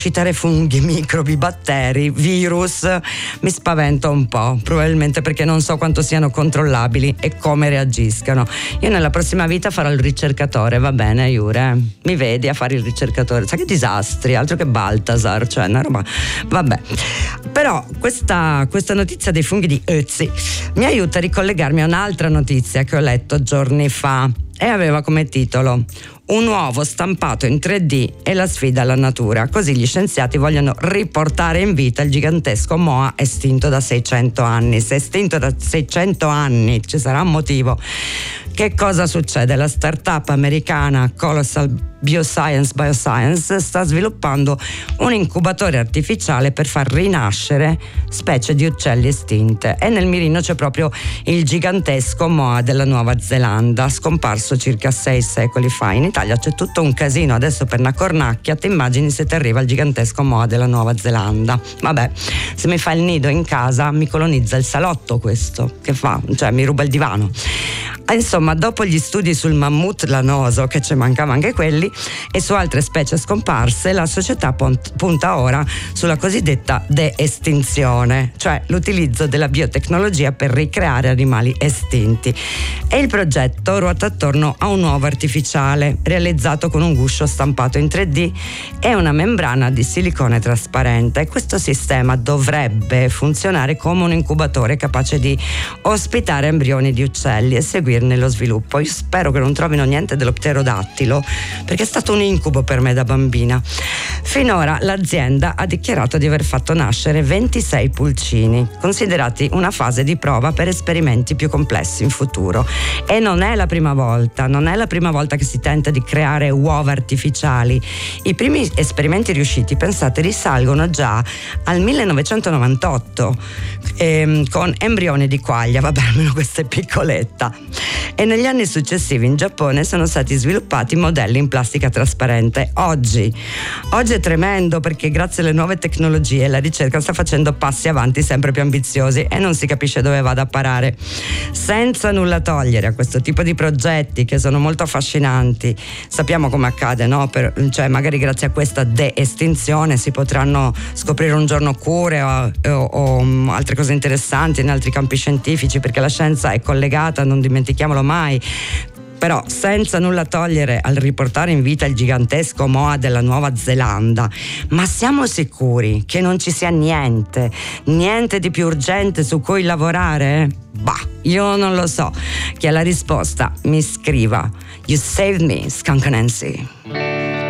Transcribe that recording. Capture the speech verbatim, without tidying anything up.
citare funghi, microbi, batteri, virus, mi spaventa un po', probabilmente perché non so quanto siano controllabili e come reagiscano. Io nella prossima vita farò il ricercatore, va bene, Iure? Mi vedi a fare il ricercatore? Sai che disastri, altro che Baltasar, cioè una roba, vabbè. Però questa, questa notizia dei funghi di Ötzi mi aiuta a ricollegarmi a un'altra notizia che ho letto giorni fa e aveva come titolo un uovo stampato in tre D e la sfida alla natura. Così gli scienziati vogliono riportare in vita il gigantesco moa estinto da seicento anni. Se è estinto da seicento anni ci sarà un motivo. Che cosa succede? La startup americana Colossal Bioscience Bioscience sta sviluppando un incubatore artificiale per far rinascere specie di uccelli estinte, e nel mirino c'è proprio il gigantesco moa della Nuova Zelanda, scomparso circa sei secoli fa. In Italia c'è tutto un casino adesso per una cornacchia, ti immagini se ti arriva il gigantesco moa della Nuova Zelanda. Vabbè, se mi fa il nido in casa mi colonizza il salotto, questo che fa? Cioè mi ruba il divano. Insomma, dopo gli studi sul mammut lanoso, che ci mancava anche quelli, e su altre specie scomparse, la società punta ora sulla cosiddetta de-estinzione, cioè l'utilizzo della biotecnologia per ricreare animali estinti. E il progetto ruota attorno a un uovo artificiale realizzato con un guscio stampato in tre D e una membrana di silicone trasparente. Questo sistema dovrebbe funzionare come un incubatore capace di ospitare embrioni di uccelli e seguirne lo sviluppo. Io spero che non trovino niente dello pterodattilo, perché è stato un incubo per me da bambina. Finora l'azienda ha dichiarato di aver fatto nascere ventisei pulcini, considerati una fase di prova per esperimenti più complessi in futuro. E non è la prima volta, non è la prima volta che si tenta di creare uova artificiali. I primi esperimenti riusciti, pensate, risalgono già al millenovecentonovantotto ehm, con embrioni di quaglia, vabbè, almeno questa è piccoletta. E negli anni successivi in Giappone sono stati sviluppati modelli in plastica trasparente. Oggi, oggi è tremendo, perché grazie alle nuove tecnologie la ricerca sta facendo passi avanti sempre più ambiziosi e non si capisce dove vada a parare. Senza nulla togliere a questo tipo di progetti che sono molto affascinanti, sappiamo come accade, no? Per, cioè magari grazie a questa de-estinzione si potranno scoprire un giorno cure o, o, o altre cose interessanti in altri campi scientifici, perché la scienza è collegata, non dimentichiamolo mai. Però senza nulla togliere al riportare in vita il gigantesco moa della Nuova Zelanda, ma siamo sicuri che non ci sia niente, niente di più urgente su cui lavorare? Bah, io non lo so. Chi ha la risposta mi scriva. You saved me, Skunk Nancy.